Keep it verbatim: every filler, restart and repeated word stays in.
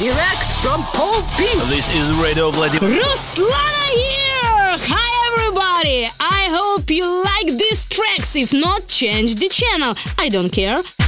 Direct from Paul Beach. This is Radio Vladimir. Ruslana here! Hi everybody! I hope you like these tracks. If not, change the channel. I don't care.